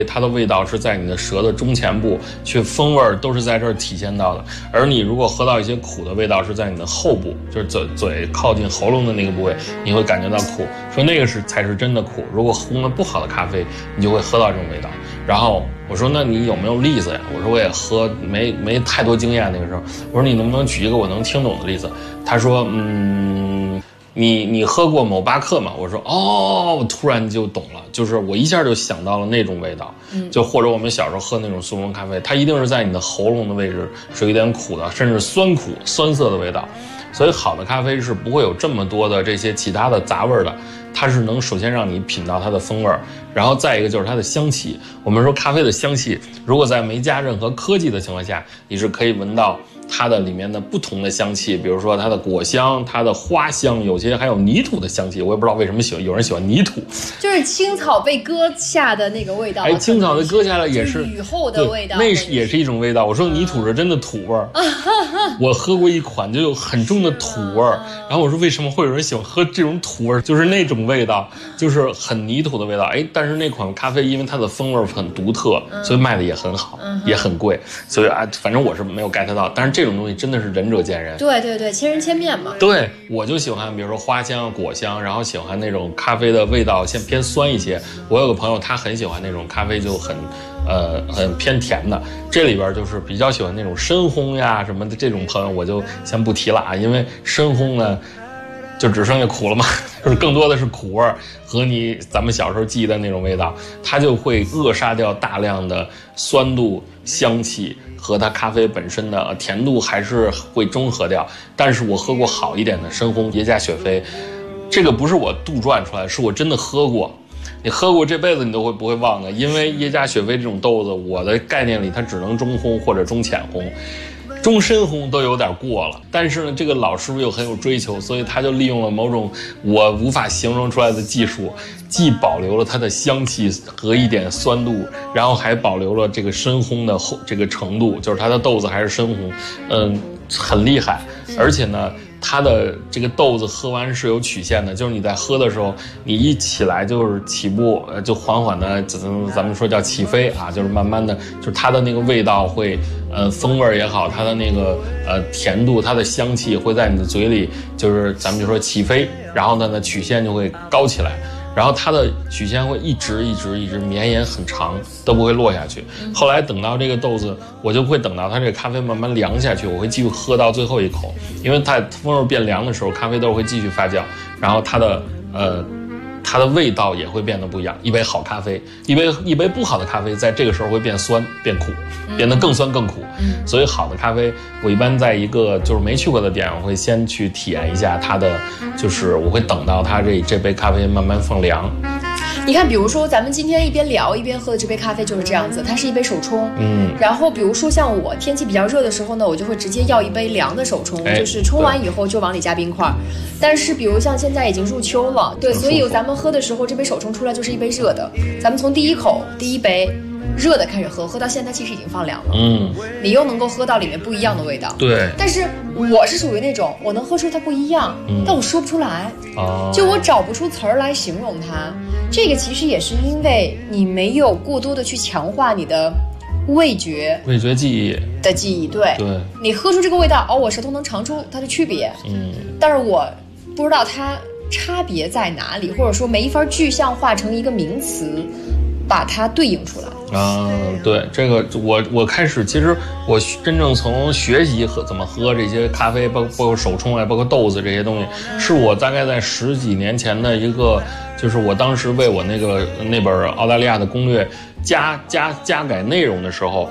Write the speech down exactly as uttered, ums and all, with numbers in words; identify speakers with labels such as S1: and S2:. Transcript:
S1: 它的味道是在你的舌的中前部，去风味都是在这儿体现到的。而你如果喝到一些苦的味道，是在你的后部，就是嘴嘴靠近喉咙的那个部位，你会感觉到苦，说那个是才是真的苦。如果烘的不好的咖啡，你就会喝到这种味道。然后我说那你有没有例子呀？我说我也喝没没太多经验那个时候，我说你能不能举一个我能听懂的例子？他说嗯。你你喝过某巴克吗？我说哦，我突然就懂了，就是我一下就想到了那种味道，嗯，就或者我们小时候喝那种速溶咖啡，它一定是在你的喉咙的位置是有点苦的，甚至酸苦酸涩的味道。所以好的咖啡是不会有这么多的这些其他的杂味的，它是能首先让你品到它的风味，然后再一个就是它的香气。我们说咖啡的香气，如果在没加任何科技的情况下，你是可以闻到它的里面的不同的香气，比如说它的果香、它的花香，有些还有泥土的香气。我也不知道为什么喜欢，有人喜欢泥土，
S2: 就是青草被割下的那个味道。
S1: 哎，青草被割下来也是
S2: 雨后的味道，
S1: 那也是一种味道。我说泥土是真的土味儿，我喝过一款就有很重的土味儿，然后我说为什么会有人喜欢喝这种土味儿？就是那种味道，就是很泥土的味道。哎，但是那款咖啡因为它的风味很独特，所以卖的也很好，也很贵。所以啊，反正我是没有 get 到，但是这。这种东西真的是仁者见仁，
S2: 对对对，千人千面嘛。
S1: 对，我就喜欢，比如说花香、果香，然后喜欢那种咖啡的味道先偏酸一些。我有个朋友，他很喜欢那种咖啡就很，呃，很偏甜的。这里边就是比较喜欢那种深烘呀什么的，这种朋友我就先不提了啊，因为深烘呢。就只剩下苦了嘛，就是更多的是苦味和你咱们小时候记忆的那种味道，它就会扼杀掉大量的酸度、香气和它咖啡本身的甜度还是会中和掉。但是我喝过好一点的深烘耶加雪菲，这个不是我杜撰出来，是我真的喝过。你喝过这辈子你都会不会忘的，因为耶加雪菲这种豆子，我的概念里它只能中烘或者中浅烘。中深烘都有点过了，但是呢，这个老师傅又很有追求，所以他就利用了某种我无法形容出来的技术，既保留了它的香气和一点酸度，然后还保留了这个深烘的这个程度，就是它的豆子还是深烘，嗯，很厉害。而且呢，它的这个豆子喝完是有曲线的，就是你在喝的时候，你一起来就是起步，呃，就缓缓的，咱们说叫起飞啊，就是慢慢的，就是它的那个味道会，呃，风味也好，它的那个呃甜度，它的香气会在你的嘴里，就是咱们就说起飞，然后呢，呢曲线就会高起来。然后它的曲线会一直一直一直绵延很长，都不会落下去。后来等到这个豆子，我就会等到它这个咖啡慢慢凉下去，我会继续喝到最后一口，因为它风味变凉的时候，咖啡豆会继续发酵，然后它的呃它的味道也会变得不一样。一杯好咖啡，一杯一杯不好的咖啡，在这个时候会变酸变苦，变得更酸更苦。嗯，所以好的咖啡，我一般在一个就是没去过的店，我会先去体验一下它的，就是我会等到它这这杯咖啡慢慢放凉。
S2: 你看，比如说咱们今天一边聊一边喝的这杯咖啡就是这样子，它是一杯手冲，嗯，然后比如说像我天气比较热的时候呢，我就会直接要一杯凉的手冲，哎、就是冲完以后就往里加冰块。但是比如像现在已经入秋了，对，所以咱们喝的时候，这杯手冲出来就是一杯热的，咱们从第一口第一杯热的开始喝，喝到现在其实已经放凉了，嗯，你又能够喝到里面不一样的味道，
S1: 对。
S2: 但是我是属于那种我能喝出它不一样，嗯、但我说不出来，哦，就我找不出词儿来形容它。这个其实也是因为你没有过多的去强化你的味觉、
S1: 味觉记忆
S2: 的记忆，对，
S1: 对，
S2: 你喝出这个味道，哦，我舌头能尝出它的区别，嗯，但是我不知道它差别在哪里，或者说没法具象化成一个名词，把它对应出来。
S1: 啊，对，这个我我开始，其实我真正从学习喝怎么喝这些咖啡，包括包括手冲啊，包括豆子这些东西，是我大概在十几年前的一个，就是我当时为我那个那本澳大利亚的攻略加加加改内容的时候。